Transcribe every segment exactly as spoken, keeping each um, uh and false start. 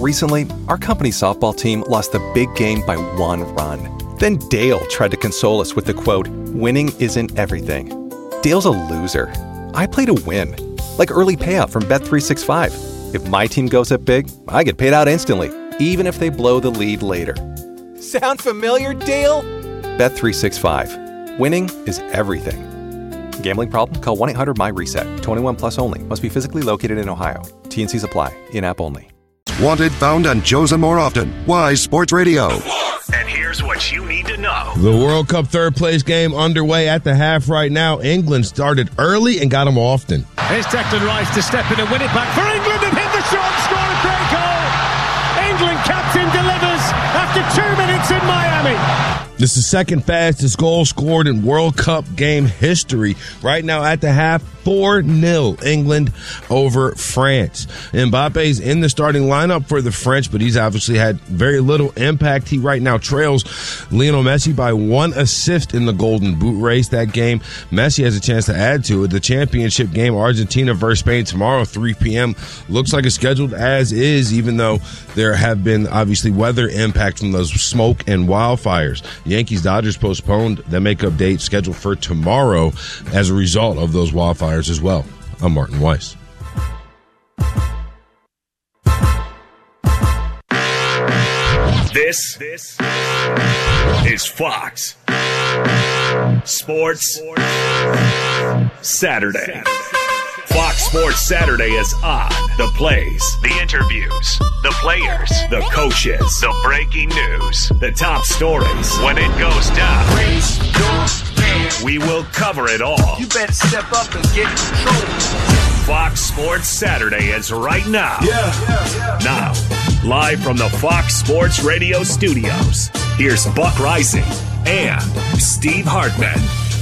Recently, our company softball team lost the big game by one run. Then Dale tried to console us with the quote, "Winning isn't everything." Dale's a loser. I play to win. Like early payout from Bet three sixty-five. If my team goes up big, I get paid out instantly, even if they blow the lead later. Sound familiar, Dale? Bet three sixty-five. Winning is everything. Gambling problem? Call one eight hundred M Y reset. twenty-one plus only. Must be physically located in Ohio. T N Cs apply. In-app only. Wanted, found, and chosen more often. Why Sports Radio. And here's what you need to know. The World Cup third place game underway at the half right now. England started early and got them often. Here's Declan Rice to step in and win it back for England and hit the shot, score a great goal. England captain delivers after two minutes in Miami. This is the second fastest goal scored in World Cup game history. Right now at the half, four nil England over France. Mbappe's in the starting lineup for the French, but he's obviously had very little impact. He right now trails Lionel Messi by one assist in the Golden Boot race. That game, Messi has a chance to add to it. The championship game, Argentina versus Spain tomorrow, three p.m. Looks like it's scheduled as is, even though there have been obviously weather impact from those smoke and wildfires. Yankees-Dodgers postponed the makeup date scheduled for tomorrow as a result of those wildfires as well. I'm Martin Weiss. This, this is Fox Sports Saturday. Fox Sports Saturday is on. The plays, the interviews, the players, the coaches, the breaking news, the top stories. When it goes down, we will cover it all. You better step up and get in control. Fox Sports Saturday is right now. Yeah, yeah, yeah. Now, live from the Fox Sports Radio studios, here's Buck Rising and Steve Hartman.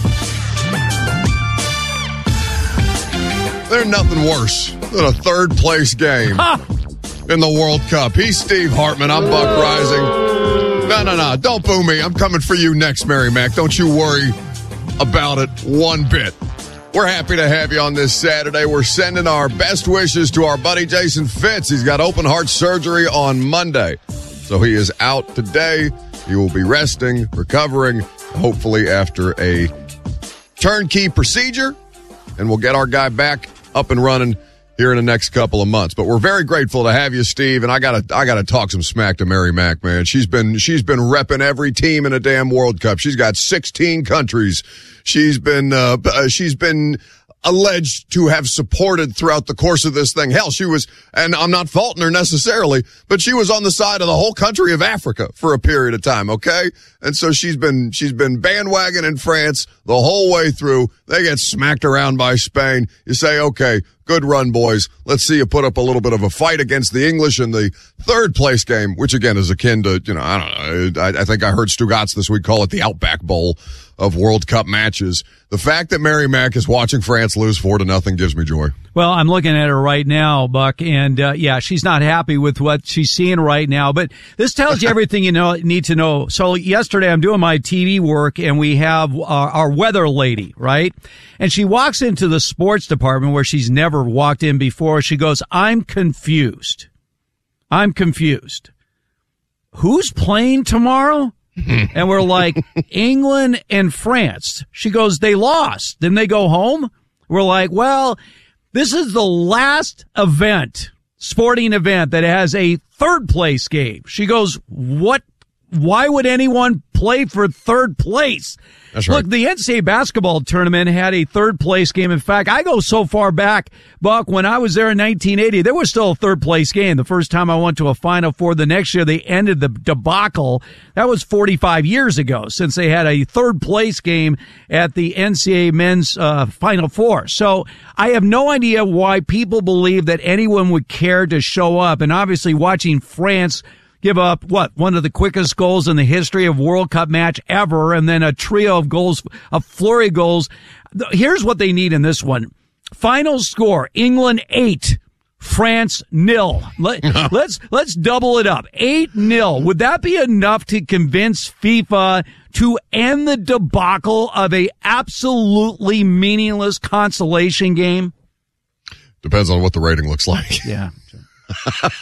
There's nothing worse than a third-place game huh. in the World Cup. He's Steve Hartman. I'm Buck Rising. No, no, no. Don't boo me. I'm coming for you next, Mary Mac. Don't you worry about it one bit. We're happy to have you on this Saturday. We're sending our best wishes to our buddy Jason Fitz. He's got open heart surgery on Monday, so he is out today. He will be resting, recovering, hopefully after a turnkey procedure, and we'll get our guy back up and running here in the next couple of months. But we're very grateful to have you, Steve, and I gotta I gotta talk some smack to Mary Mac, man. She's been she's been repping every team in a damn World Cup. She's got sixteen countries. She's been uh, she's been alleged to have supported throughout the course of this thing. Hell, she was, and I'm not faulting her necessarily, but she was on the side of the whole country of Africa for a period of time, okay? And so she's been, she's been bandwagon in France the whole way through. They get smacked around by Spain. You say, okay, good run, boys. Let's see you put up a little bit of a fight against the English in the third place game, which again is akin to, you know, I don't know. I, I think I heard Stugatz this week call it the Outback Bowl of World Cup matches. The fact that Mary Mac is watching France lose four to nothing gives me joy. Well, I'm looking at her right now, Buck, and uh, yeah, she's not happy with what she's seeing right now. But this tells you everything you know need to know. So yesterday, I'm doing my T V work, and we have uh, our weather lady, right? And she walks into the sports department where she's never walked in before. She goes, "I'm confused. I'm confused. Who's playing tomorrow?" And we're like, England and France. She goes, "They lost. Didn't they go home?" We're like, well, this is the last event, sporting event, that has a third place game. She goes, what? Why would anyone play for third place? That's right. Look, the N C double A basketball tournament had a third place game. In fact, I go so far back, Buck, when I was there in nineteen eighty, there was still a third place game. The first time I went to a Final Four, the next year they ended the debacle. That was forty-five years ago since they had a third place game at the N C double A men's uh, Final Four. So I have no idea why people believe that anyone would care to show up. And obviously watching France give up, what, one of the quickest goals in the history of World Cup match ever, and then a trio of goals, a flurry of goals. Here's what they need in this one. Final score, England eight, France nil. Let, let's, let's double it up. eight nil. Would that be enough to convince FIFA to end the debacle of a absolutely meaningless consolation game? Depends on what the rating looks like. Yeah.